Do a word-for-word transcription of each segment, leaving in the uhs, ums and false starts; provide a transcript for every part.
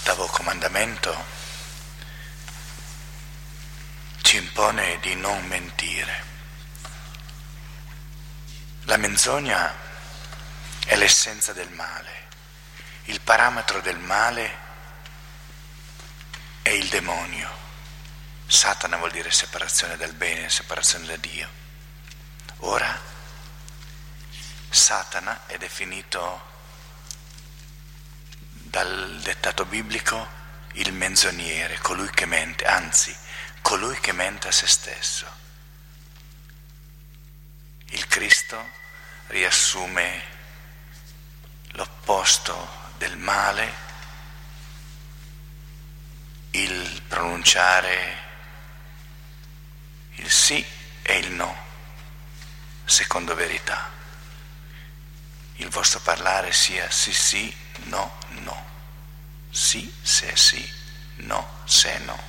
L'ottavo comandamento ci impone di non mentire. La menzogna è l'essenza del male, il parametro del male è il demonio. Satana vuol dire separazione dal bene, separazione da Dio. Ora, Satana è definito dal dettato biblico il menzognere, colui che mente, anzi, colui che mente a se stesso. Il Cristo riassume l'opposto del male, il pronunciare il sì e il no, secondo verità. Il vostro parlare sia sì sì, no no, sì se sì, no se no.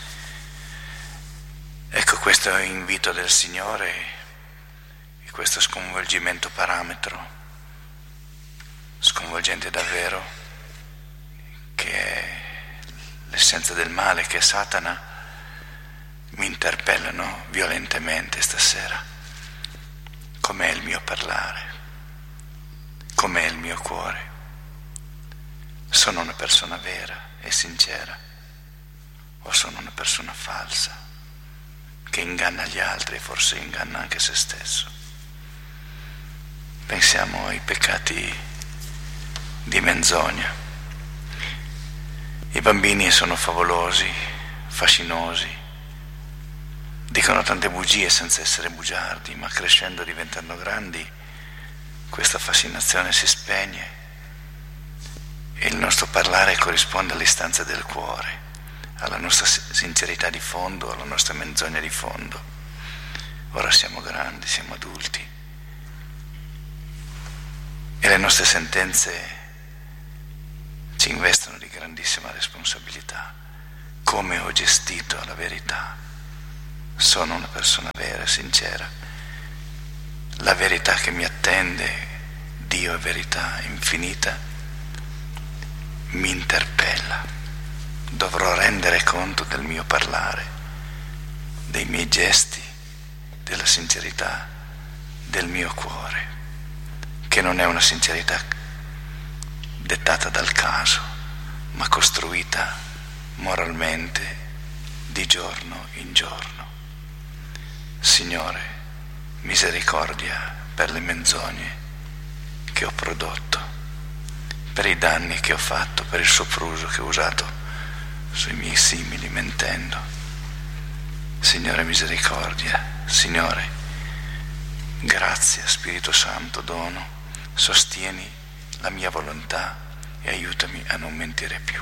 Ecco, questo invito del Signore e questo sconvolgimento parametro, sconvolgente davvero, che è l'essenza del male, che è Satana, mi interpellano violentemente stasera. Com'è il mio parlare? Com'è il mio cuore? Sono una persona vera e sincera o sono una persona falsa che inganna gli altri e forse inganna anche se stesso? Pensiamo ai peccati di menzogna. I bambini sono favolosi, fascinosi, dicono tante bugie senza essere bugiardi, ma crescendo, diventando grandi, questa fascinazione si spegne e il nostro parlare corrisponde all'istanza del cuore, alla nostra sincerità di fondo, alla nostra menzogna di fondo. Ora siamo grandi, siamo adulti e le nostre sentenze ci investono di grandissima responsabilità. Come ho gestito la verità? Sono una persona vera e sincera? La verità che mi attende, Dio è verità infinita, mi interpella. Dovrò rendere conto del mio parlare, dei miei gesti, della sincerità del mio cuore, che non è una sincerità dettata dal caso, ma costruita moralmente di giorno in giorno. Signore, misericordia per le menzogne che ho prodotto, per i danni che ho fatto, per il sopruso che ho usato sui miei simili mentendo. Signore, misericordia. Signore, grazia, Spirito Santo, dono, sostieni la mia volontà e aiutami a non mentire più.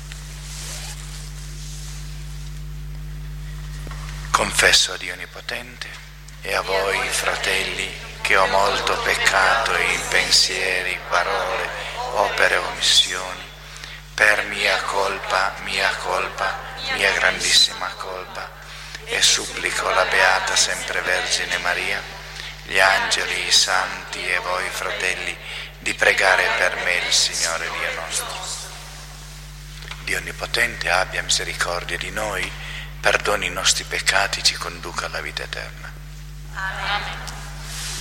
Confesso a Dio Onnipotente e a voi, fratelli, che ho molto peccato in pensieri, parole, opere o omissioni, per mia colpa, mia colpa, mia grandissima colpa, e supplico la Beata Sempre Vergine Maria, gli angeli, i santi e voi, fratelli, di pregare per me il Signore Dio nostro. Dio Onnipotente abbia misericordia di noi, perdoni i nostri peccati, ci conduca alla vita eterna. Amen.